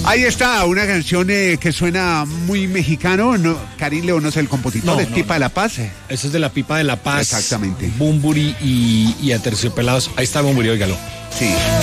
Ahí está, una canción que suena muy mexicano. No, Karim León no es el compositor, No, es no, Pipa no. de la Paz. Eso es de la Pipa de la Paz. Exactamente. Bumburi y Aterciopelados. Ahí está Bumburi, óigalo. Sí.